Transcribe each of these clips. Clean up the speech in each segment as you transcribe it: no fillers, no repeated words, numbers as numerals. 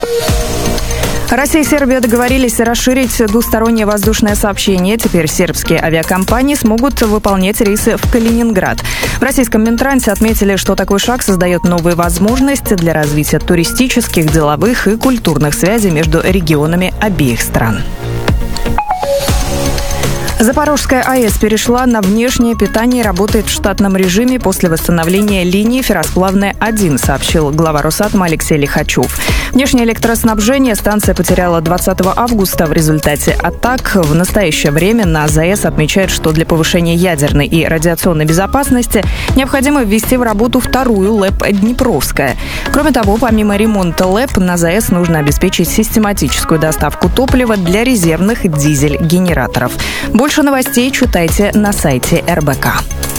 Россия и Сербия договорились расширить двустороннее воздушное сообщение. Теперь сербские авиакомпании смогут выполнять рейсы в Калининград. В российском Минтрансе отметили, что такой шаг создает новые возможности для развития туристических, деловых и культурных связей между регионами обеих стран. Запорожская АЭС перешла на внешнее питание и работает в штатном режиме после восстановления линии Ферросплавная-1, сообщил глава Росатома Алексей Лихачев. Внешнее электроснабжение станция потеряла 20 августа в результате атак. В настоящее время на ЗАЭС отмечают, что для повышения ядерной и радиационной безопасности необходимо ввести в работу вторую ЛЭП «Днепровская». Кроме того, помимо ремонта ЛЭП, на ЗАЭС нужно обеспечить систематическую доставку топлива для резервных дизель-генераторов. Больше новостей читайте на сайте РБК.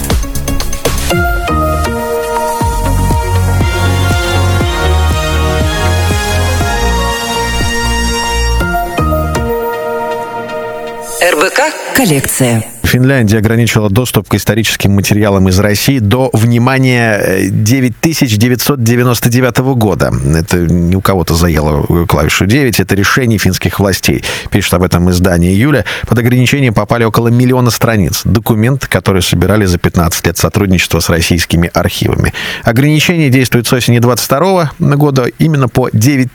РБК «Коллекция». Финляндия ограничила доступ к историческим материалам из России до, внимания, 9999 года. Это не у кого-то заело клавишу 9. Это решение финских властей. Пишет об этом издание «Юля». Под ограничение попали около 1 миллиона страниц. Документ, который собирали за 15 лет сотрудничества с российскими архивами. Ограничение действует с осени 22 года именно по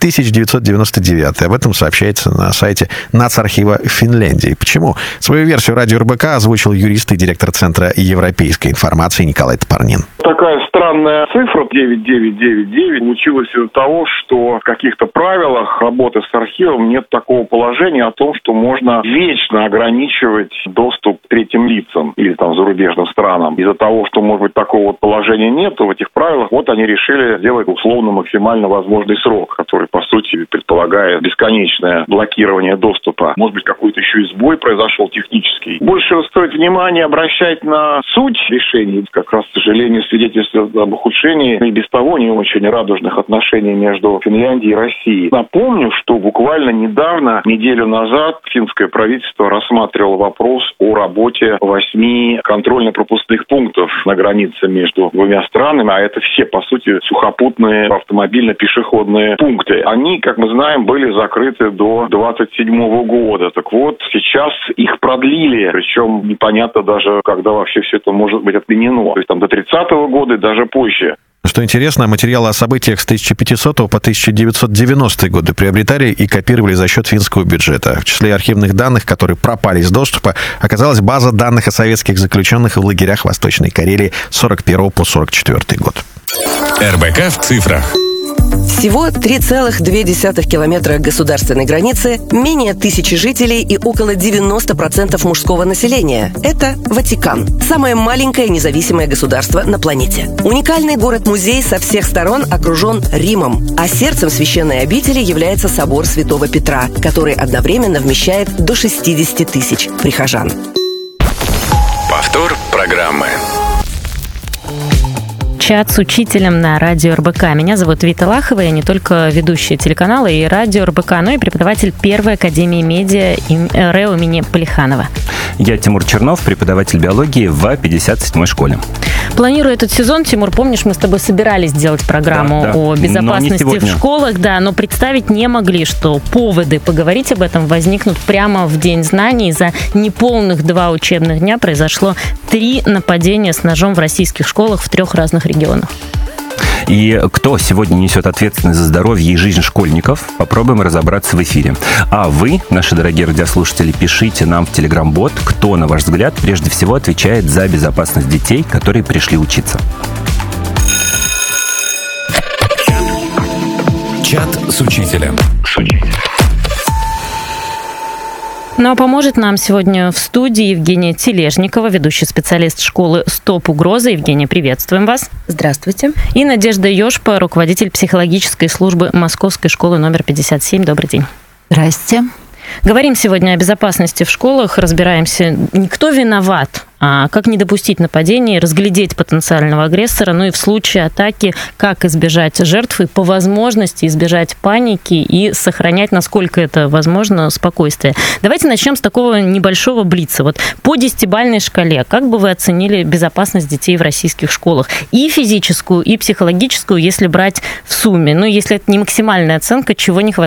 9999. Об этом сообщается на сайте Нацархива Финляндии. Почему? Свою версию радио РБК озвучил юрист и директор Центра европейской информации Николай Топорнин. Такая странная цифра 9999 получилась из-за того, что в каких-то правилах работы с архивом нет такого положения о том, что можно вечно ограничивать доступ к третьим лицам или там зарубежным странам. Из-за того, что, может быть, такого положения нет, то в этих правилах вот они решили сделать условно максимально возможный срок, который, по сути, предполагает бесконечное блокирование доступа. Может быть, какой-то еще и сбой произошел технический. Больше стоит внимание обращать на суть решений. Как раз, к сожалению, свидетельствует об ухудшении и без того не очень радужных отношений между Финляндией и Россией. Напомню, что буквально недавно, неделю назад, финское правительство рассматривало вопрос о работе 8 контрольно-пропускных пунктов на границе между двумя странами, а это все, по сути, сухопутные автомобильно-пешеходные пункты. Они, как мы знаем, были закрыты до 27 года. Так вот, сейчас их продлили, причем непонятно даже, когда вообще все это может быть отменено. То есть там до 30-го года и даже позже. Что интересно, материалы о событиях с 1500 по 1990 годы приобретали и копировали за счет финского бюджета. В числе архивных данных, которые пропали из доступа, оказалась база данных о советских заключенных в лагерях Восточной Карелии с 41 по 44 год. РБК в цифрах. Всего 3,2 километра государственной границы, менее 1000 жителей и около 90% мужского населения. Это Ватикан. Самое маленькое независимое государство на планете. Уникальный город-музей со всех сторон окружен Римом, а сердцем священной обители является собор Святого Петра, который одновременно вмещает до 60 тысяч прихожан. Повтор программы. Чат с учителем на радио РБК. Меня зовут Вита Лахова, я не только ведущая телеканала и радио РБК, но и преподаватель Первой академии медиа РЭО имени Плеханова. Я Тимур Чернов, преподаватель биологии в 57-й школе. Планируя этот сезон, Тимур, помнишь, мы с тобой собирались сделать программу о безопасности в школах, да, но представить не могли, что поводы поговорить об этом возникнут прямо в День знаний. За неполных 2 учебных дня произошло 3 нападения с ножом в российских школах в 3 разных регионах. И кто сегодня несет ответственность за здоровье и жизнь школьников, попробуем разобраться в эфире. А вы, наши дорогие радиослушатели, пишите нам в Telegram-бот, кто, на ваш взгляд, прежде всего отвечает за безопасность детей, которые пришли учиться. Чат с учителем. Ну а поможет нам сегодня в студии Евгения Тележникова, ведущий специалист школы «Стоп угроза». Евгения, приветствуем вас. Здравствуйте. И Надежда Ёшпа, руководитель психологической службы Московской школы номер 57. Добрый день. Здрасте. Говорим сегодня о безопасности в школах, разбираемся, кто виноват, а как не допустить нападений, разглядеть потенциального агрессора, ну и в случае атаки, как избежать жертв и по возможности избежать паники и сохранять, насколько это возможно, спокойствие. Давайте начнем с такого небольшого блица. Вот по 10-бальной шкале, как бы вы оценили безопасность детей в российских школах? И физическую, и психологическую, если брать в сумме. Ну, если это не максимальная оценка, чего не хватает